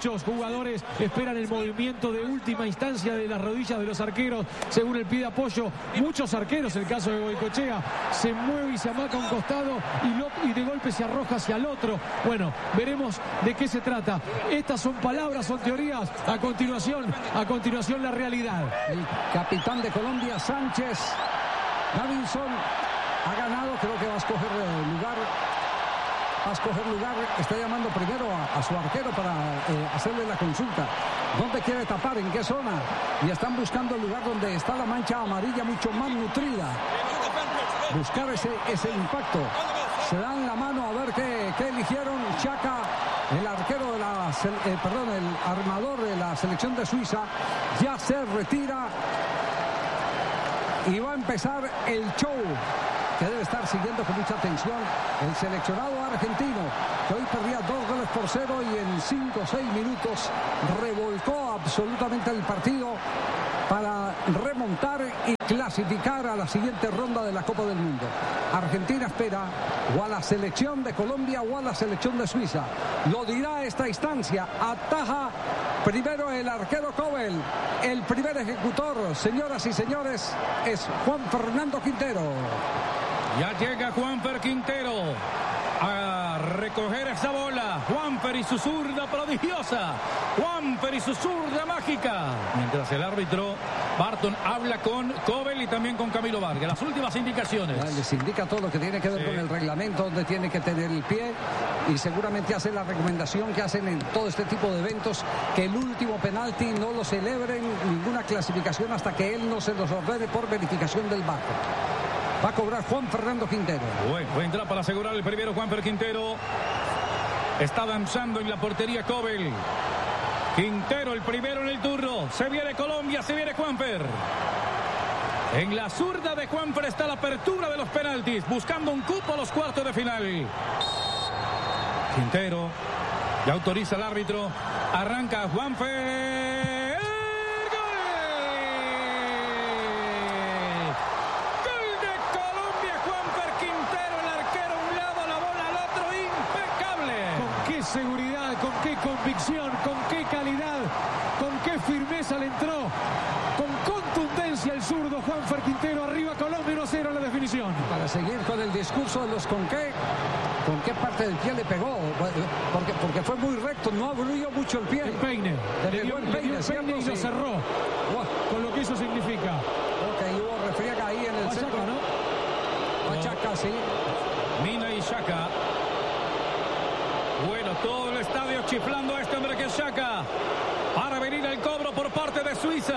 Muchos jugadores esperan el movimiento de última instancia de las rodillas de los arqueros según el pie de apoyo. Muchos arqueros, el caso de Goicoechea, se mueve y se amaca a un costado y de golpe se arroja hacia el otro. Bueno, veremos de qué se trata. Estas son palabras, son teorías. A continuación la realidad. El capitán de Colombia, Sánchez Davinson, ha ganado. Creo que va a escoger lugar. Está llamando primero a su arquero para hacerle la consulta. ¿Dónde quiere tapar? ¿En qué zona? Y están buscando el lugar donde está la mancha amarilla mucho más nutrida. Buscar ese impacto. Se dan la mano a ver qué eligieron. Xhaka, el arquero el armador de la selección de Suiza, ya se retira. Y va a empezar el show que debe estar siguiendo con mucha atención el seleccionado argentino, que hoy perdía 2-0 y en 5 o 6 minutos revolcó absolutamente el partido para remontar y clasificar a la siguiente ronda de la Copa del Mundo. Argentina espera o a la selección de Colombia o a la selección de Suiza. Lo dirá esta instancia. Ataja primero el arquero Kobel. El primer ejecutor, señoras y señores, es Juan Fernando Quintero. Ya llega Juanfer Quintero a recoger esa bola. Juanfer y su zurda prodigiosa. Juanfer y su zurda mágica. Mientras el árbitro Barton habla con Kobel y también con Camilo Vargas. Las últimas indicaciones. Ya les indica todo lo que tiene que ver con el reglamento, donde tiene que tener el pie. Y seguramente hace la recomendación que hacen en todo este tipo de eventos, que el último penalti no lo celebren ninguna clasificación hasta que él no se los ordene por verificación del VAR. Va a cobrar Juan Fernando Quintero. Bueno, entra para asegurar el primero Juanfer Quintero. Está danzando en la portería Kobel. Quintero el primero en el turno. Se viene Colombia, se viene Juanfer. En la zurda de Juanfer está la apertura de los penaltis, buscando un cupo a los cuartos de final. Quintero ya autoriza el árbitro. Arranca Juanfer. Seguridad, con qué convicción, con qué calidad, con qué firmeza le entró, con contundencia el zurdo Juanfer Quintero. Arriba Colombia 1-0 en la definición. Para seguir con el discurso de los con qué parte del pie le pegó, porque fue muy recto, no abrió mucho el pie. El peine. Le dio el peine y lo cerró. Con lo que eso significa. Ok, hubo refriega ahí en el centro, ¿no? Xhaka, sí. Mina y Xhaka. Bueno, todo el estadio chiflando a este hombre que es Xhaka. Para venir el cobro por parte de Suiza.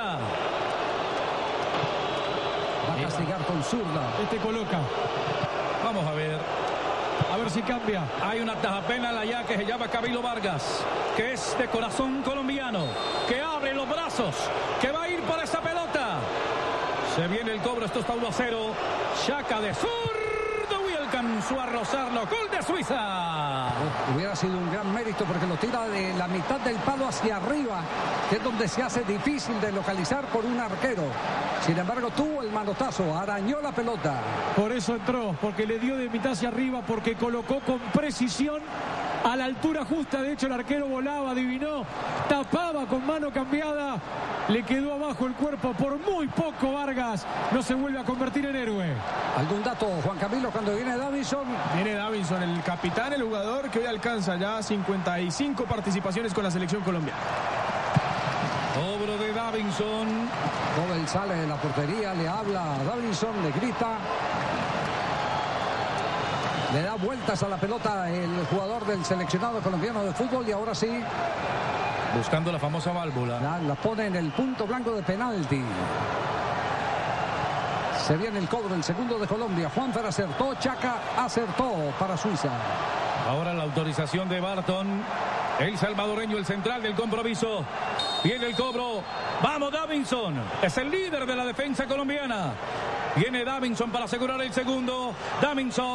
Va a castigar con zurda. Coloca. Vamos a ver. A ver si cambia. Hay una tajapena allá que se llama Camilo Vargas, que es de corazón colombiano, que abre los brazos, que va a ir por esa pelota. Se viene el cobro, esto está 1-0. Xhaka de zurdo y alcanzó a rozarlo. Gol de Suiza. Hubiera sido un gran mérito porque lo tira de la mitad del palo hacia arriba, que es donde se hace difícil de localizar por un arquero. Sin embargo, tuvo el manotazo, arañó la pelota. Por eso entró, porque le dio de mitad hacia arriba, porque colocó con precisión a la altura justa. De hecho, el arquero volaba, adivinó, tapaba con mano cambiada. Le quedó abajo el cuerpo por muy poco. Vargas no se vuelve a convertir en héroe. ¿Algún dato, Juan Camilo, cuando viene Davinson? Viene Davinson, el capitán, el jugador que hoy alcanza ya 55 participaciones con la selección colombiana. Cobro de Davinson. Kobel sale de la portería, le habla a Davinson, le grita. Le da vueltas a la pelota el jugador del seleccionado colombiano de fútbol y ahora sí. Buscando la famosa válvula. La pone en el punto blanco de penalti. Se viene el cobro, el segundo de Colombia. Juanfer acertó, Xhaka acertó para Suiza. Ahora la autorización de Barton. El salvadoreño, el central del compromiso. Viene el cobro. ¡Vamos, Davinson! Es el líder de la defensa colombiana. Viene Davinson para asegurar el segundo. Davinson.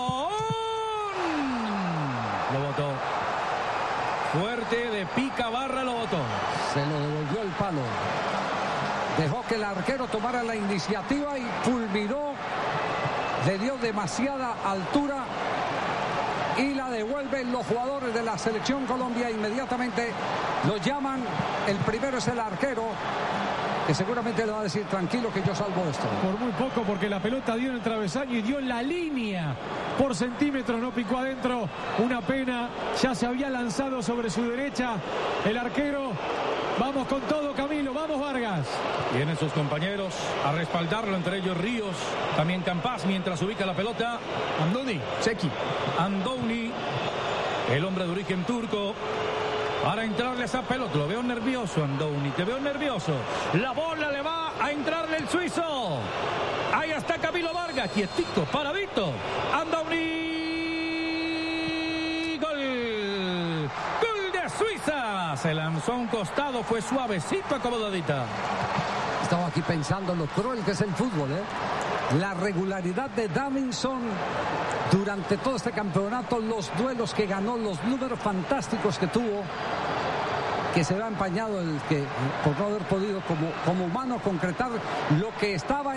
Lo botó. Fuerte de pica barra, lo botó. Se lo devolvió el palo. Dejó que el arquero tomara la iniciativa y fulminó. Le dio demasiada altura y la devuelven los jugadores de la selección Colombia. Inmediatamente lo llaman. El primero es el arquero, que seguramente le va a decir: tranquilo que yo salvo esto. Por muy poco, porque la pelota dio en el travesaño y dio en la línea por centímetros, no picó adentro. Una pena, ya se había lanzado sobre su derecha el arquero. Vamos con todo, Camilo, vamos Vargas. Vienen sus compañeros a respaldarlo, entre ellos Ríos, también Campas, mientras ubica la pelota. Andoni, Seki. Andoni, el hombre de origen turco, para entrarle a esa pelota. Lo veo nervioso, Andoni, te veo nervioso. La bola le va a entrarle el suizo. Ahí está Camilo Vargas, quietito, paradito. Andoni, gol. Gol de Suiza. Se lanzó a un costado, fue suavecito, acomodadita. Estaba aquí pensando lo cruel que es el fútbol, ¿eh? La regularidad de Davinson durante todo este campeonato, los duelos que ganó, los números fantásticos que tuvo, que se ve empañado el que por no haber podido como humano concretar lo que estaba